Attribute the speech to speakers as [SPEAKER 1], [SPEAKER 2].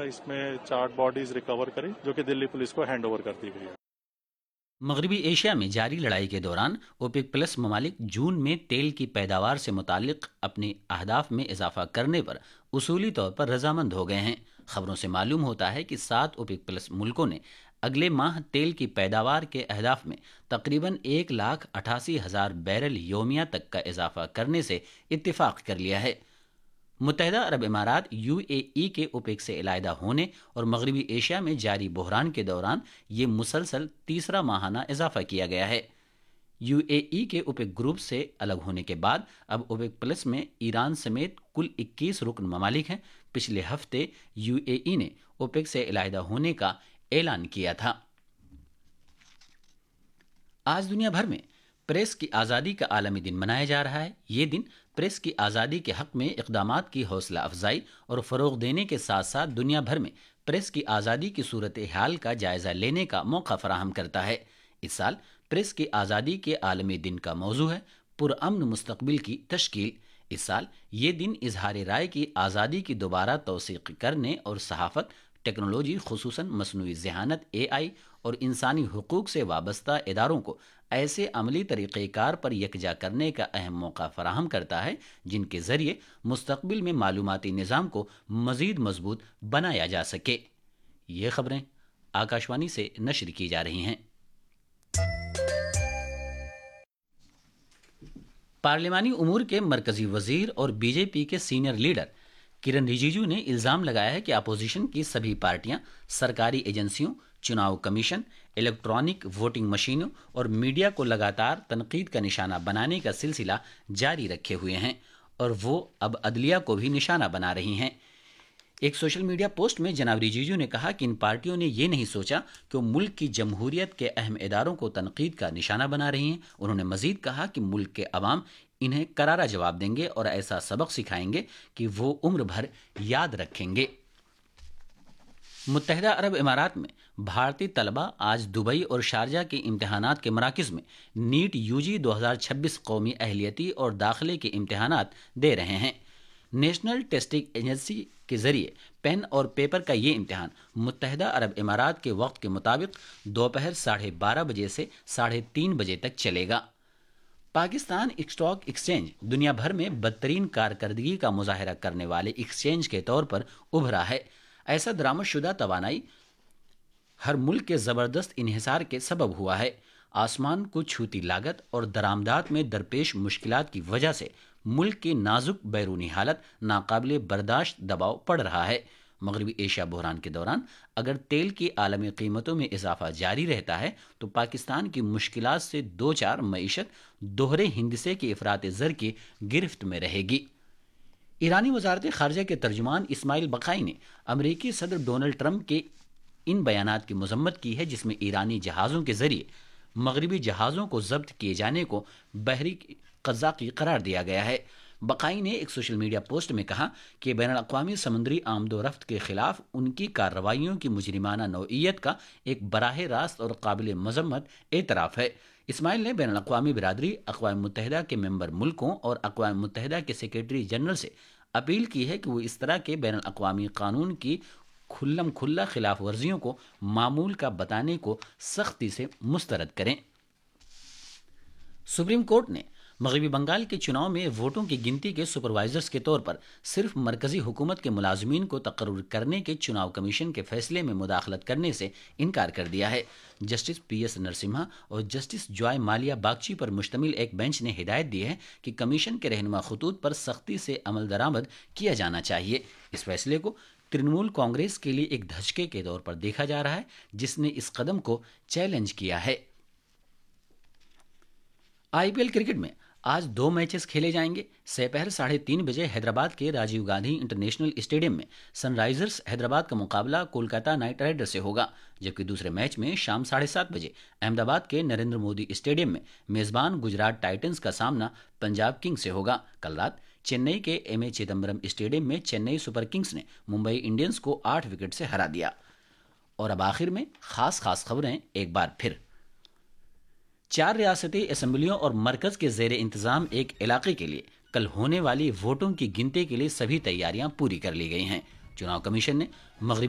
[SPEAKER 1] اس میں 4 bodies recover करी जो कि दिल्ली पुलिस को हैंड ओवर कर दी गई है।
[SPEAKER 2] मगरबी एशिया में जारी लड़ाई के दौरान ओपेक प्लस ममालिक जून में तेल की पैदावार से मुतालिक अपने अहदाफ में इजाफा करने पर उसूली तौर पर रजामंद हो गए हैं। खबरों से मालूम होता है कि 7 ओपेक प्लस मुल्कों ने अगले माह तेल की पैदावार के अहदाफ में तकरीबन 1,88,000 बैरल योमिया तक का इजाफा करने से इत्तेफाक कर लिया है। मुत्तहिदा अरब इमारात यूएई के ओपेक से इलायदा होने और मगरबी एशिया में जारी बहरान के दौरान ये मुसलसल तीसरा माहाना इजाफा किया गया है। यूएई के ओपेक ग्रुप से अलग होने के बाद अब ओपेक प्लस में ईरान समेत कुल 21 रुकन ममालिक हैं। पिछले हफ्ते यूएई ने ओपेक से इलायदा होने का ऐलान किया था। आज दुनिया भर में प्रेस की आज़ादी का आलमी दिन मनाया जा रहा है। ये दिन प्रेस की आज़ादी के हक में इक़दामात की हौसला अफजाई और फ़रोग़ देने के साथ साथ दुनिया भर में प्रेस की आज़ादी की सूरत हाल का जायज़ा लेने का मौका फराहम करता है। इस साल प्रेस की आज़ादी के आलमी दिन का मौजू है पुरअमन मुस्तक़बिल की तश्कील। इस साल ये दिन इजहार राय की आज़ादी की दोबारा तौसीक़ करने और सहाफ़त, टेक्नोलॉजी खुसूसन मसनूई ज़हानत AI और इंसानी हुकूक से वाबस्ता इदारों को ऐसे अमली तरीक़ेकार पर यकजा करने का अहम मौका फराहम करता है जिनके ज़रिए मुस्तक़बिल में मालूमाती निज़ाम को मज़ीद मजबूत बनाया जा सके। ये खबरें आकाशवाणी से नशर की जा रही हैं। पार्लिमानी उमूर के मरकज़ी वज़ीर और बीजेपी के सीनियर लीडर किरण रिजिजू ने इल्ज़ाम लगाया है कि अपोजिशन की सभी पार्टियां सरकारी एजेंसियों, चुनाव कमीशन, इलेक्ट्रॉनिक वोटिंग मशीनों और मीडिया को लगातार तनकीद का निशाना बनाने का सिलसिला जारी रखे हुए हैं और वो अब अदलिया को भी निशाना बना रही हैं। एक सोशल मीडिया पोस्ट में जनाब रिजिजू ने कहा कि इन पार्टियों ने ये नहीं सोचा कि वो मुल्क की जमहूरियत के अहम इदारों को तनकीद का निशाना बना रही हैं। उन्होंने मजीद कहा कि मुल्क के अवाम इन्हें करारा जवाब देंगे और ऐसा सबक सिखाएंगे कि वो उम्र भर याद रखेंगे। मुत्तहिदा अरब इमारात में भारतीय तलबा आज दुबई और शारजा के इम्तहानात के मराकिज़ में नीट यूजी 2026 कौमी अहलियती और दाखिले के इम्तहानात दे रहे हैं। नेशनल टेस्टिंग एजेंसी के जरिए पेन और पेपर का ये इम्तहान मुत्तहिदा अरब इमारात के वक्त के मुताबिक दोपहर 12:30 बजे से 3:30 बजे तक चलेगा। पाकिस्तान स्टॉक एक्सचेंज दुनिया भर में बदतरीन कारकर्दगी का मुजाहरा करने वाले एक्सचेंज के तौर पर उभरा है। ऐसा दरामदशुदा तवानाई हर मुल्क के ज़बरदस्त इन्हिसार के सबब हुआ है। आसमान को छूती लागत और दरामदात में दरपेश मुश्किलात की वजह से मुल्क की नाजुक बैरूनी हालत नाकाबिले बर्दाश्त दबाव पड़ रहा है। मगरबी एशिया बहरान के दौरान अगर तेल की आलमी कीमतों में इजाफा जारी रहता है तो पाकिस्तान की मुश्किलात से दो चार मईशत दोहरे हिंदसे के इफरात ज़र की गिरफ्त में रहेगी। ईरानी वजारत ख़ारजा के तर्जुमान इस्माइल बक़ाई ने अमरीकी सदर डोनाल्ड ट्रंप के इन बयानात की मजम्मत की है जिसमें ईरानी जहाज़ों के ज़रिए मगरबी जहाज़ों को जब्त किए जाने को बहरी क़ज़ाक़ी करार दिया गया है। बक़ाई ने एक सोशल मीडिया पोस्ट में कहा कि बैनुल-अक़वामी समुद्री आमदोरफ्त के खिलाफ उनकी कार्रवाइयों की मुजरिमाना नौइयत का एक बराह रास्त और काबिल मजम्मत एतराफ़ है। इस्माइल ने बैनुल-अक़वामी बिरादरी, अक़वाम मुत्तहिदा के मेंबर मुल्कों और अक़वाम मुत्तहिदा के सेक्रेटरी जनरल से अपील की है कि वो इस तरह के बैनुल-अक़वामी कानून की खुल्लम खुल्ला खिलाफ वर्जियों को मामूल का बताने को सख्ती से मुस्तरद करें। सुप्रीम कोर्ट ने मगरबी बंगाल के चुनाव में वोटों की गिनती के सुपरवाइजर्स के तौर पर सिर्फ मरकजी हुकूमत के मुलाजमीन को तकर्रुर करने के चुनाव कमीशन के फैसले में मुदाखलत करने से इनकार कर दिया है। जस्टिस PS नरसिम्हा और जस्टिस जॉय मालिया बागची पर मुश्तमिल एक बेंच ने हिदायत दी है कि कमीशन के रहनुमा खतूत पर सख्ती से अमल दरामद किया जाना चाहिए। इस फैसले को तृणमूल कांग्रेस के लिए एक धचके के तौर पर देखा जा रहा है जिसने इस कदम को चैलेंज किया है। IPL क्रिकेट में आज 2 मैचेस खेले जाएंगे। दोपहर 3:30 बजे हैदराबाद के राजीव गांधी इंटरनेशनल स्टेडियम में सनराइजर्स हैदराबाद का मुकाबला कोलकाता नाइट राइडर्स से होगा, जबकि दूसरे मैच में शाम 7:30 बजे अहमदाबाद के नरेंद्र मोदी स्टेडियम में मेजबान गुजरात टाइटंस का सामना पंजाब किंग्स से होगा। कल रात चेन्नई के M.A. चिदम्बरम स्टेडियम में चेन्नई सुपर किंग्स ने मुंबई इंडियंस को 8 विकेट से हरा दिया। और अब आखिर में खास खबरें एक बार फिर। 4 रियासती असम्बलियों और मरकज के ज़ेर इंतज़ाम एक इलाके के लिए कल होने वाली वोटों की गिनती के लिए सभी तैयारियां पूरी कर ली गई हैं। चुनाव कमीशन ने मगरिब